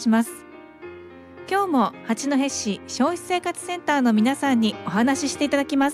します。今日も八戸市消費生活センターの皆さんにお話ししていただきます。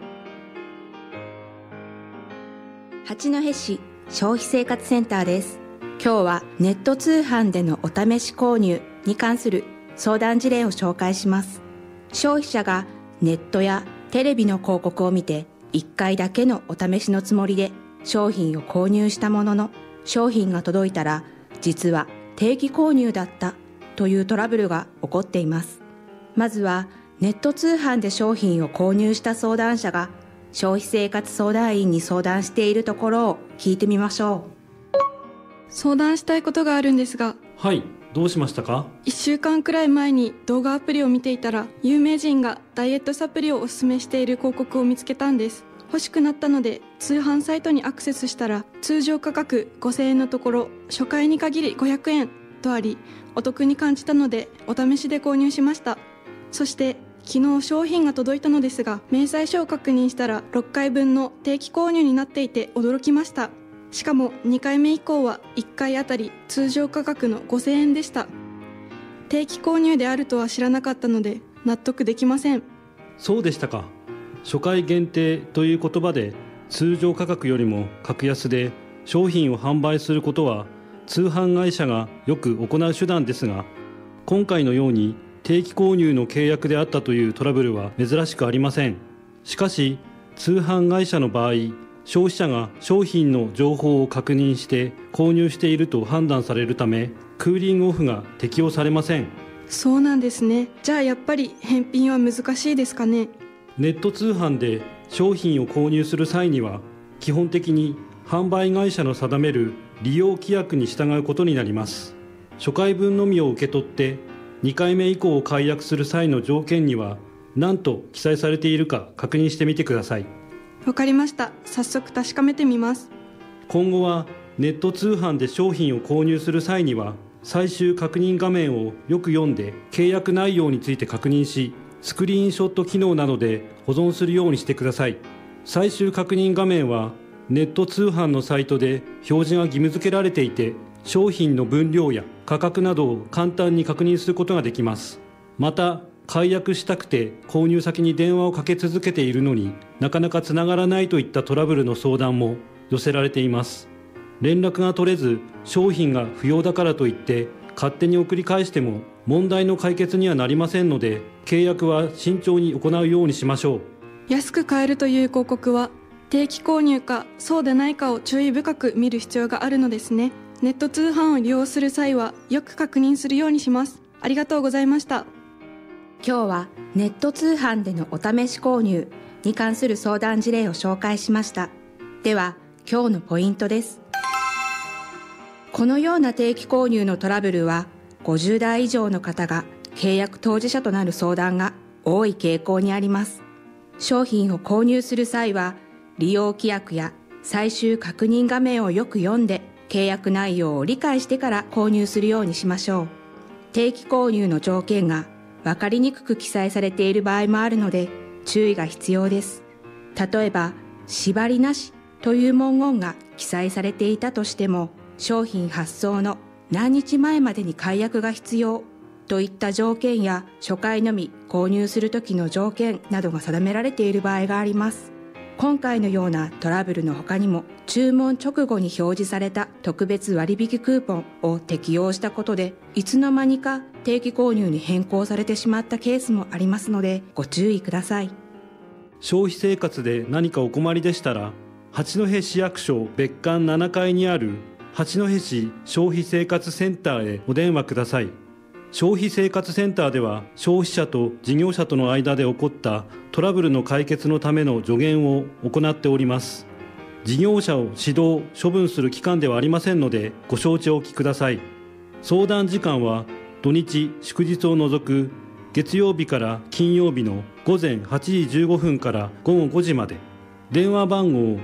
八戸市消費生活センターです。今日はネット通販でのお試し購入に関する相談事例を紹介します。消費者がネットやテレビの広告を見て1回だけのお試しのつもりで商品を購入したものの、商品が届いたら実は定期購入だったというトラブルが起こっています。まずはネット通販で商品を購入した相談者が消費生活相談員に相談しているところを聞いてみましょう。 相談したいことがあるんですが。 はい、どうしましたか 1週間くらい前に動画アプリを見ていたら、有名人がダイエットサプリをおすすめしている広告を見つけたんです。欲しくなったので通販サイトにアクセスしたら、通常価格5000円のところ初回に限り500円とあり、お得に感じたのでお試しで購入しました。そして昨日商品が届いたのですが、明細書を確認したら6回分の定期購入になっていて驚きました。しかも2回目以降は1回あたり通常価格の5000円でした。定期購入であるとは知らなかったので納得できません。 そうでしたか。初回限定という言葉で通常価格よりも格安で商品を販売することは通販会社がよく行う手段ですが、今回のように定期購入の契約であったというトラブルは珍しくありません。しかし通販会社の場合、消費者が商品の情報を確認して購入していると判断されるため、クーリングオフが適用されません。 そうなんですね。じゃあやっぱり返品は難しいですかね。 ネット通販で商品を購入する際には、基本的に販売会社の定める利用規約に従うことになります。初回分のみを受け取って2回目以降を解約する際の条件には何と記載されているか確認してみてください。 わかりました。早速確かめてみます。 今後はネット通販で商品を購入する際には、最終確認画面をよく読んで契約内容について確認し、スクリーンショット機能などで保存するようにしてください。最終確認画面はネット通販のサイトで表示が義務付けられていて、商品の分量や価格などを簡単に確認することができます。また解約したくて購入先に電話をかけ続けているのになかなかつながらないといったトラブルの相談も寄せられています。連絡が取れず商品が不要だからといって勝手に送り返しても問題の解決にはなりませんので、契約は慎重に行うようにしましょう。 安く買えるという広告は定期購入かそうでないかを注意深く見る必要があるのですね。ネット通販を利用する際はよく確認するようにします。ありがとうございました。 今日はネット通販でのお試し購入に関する相談事例を紹介しました。では今日のポイントです。このような定期購入のトラブルは50代以上の方が契約当事者となる相談が多い傾向にあります。商品を購入する際は利用規約や最終確認画面をよく読んで契約内容を理解してから購入するようにしましょう。定期購入の条件が分かりにくく記載されている場合もあるので注意が必要です。例えば縛りなしという文言が記載されていたとしても、商品発送の何日前までに解約が必要といった条件や初回のみ購入する時の条件などが定められている場合があります。今回のようなトラブルの他にも、注文直後に表示された特別割引クーポンを適用したことでいつの間にか定期購入に変更されてしまったケースもありますのでご注意ください。 消費生活で何かお困りでしたら、八戸市役所別館7階にある八戸市消費生活センターへお電話ください。消費生活センターでは消費者と事業者との間で起こったトラブルの解決のための助言を行っております。事業者を指導・処分する機関ではありませんのでご承知おきください。相談時間は土日祝日を除く月曜日から金曜日の午前8時15分から午後5時まで。電話番号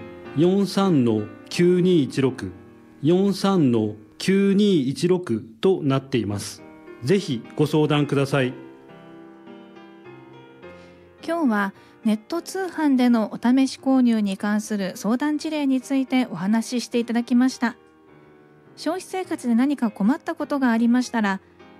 43-9216 43-9216 となっています。ぜひご相談ください。 今日はネット通販でのお試し購入に関する相談事例についてお話ししていただきました。消費生活で何か困ったことがありましたら、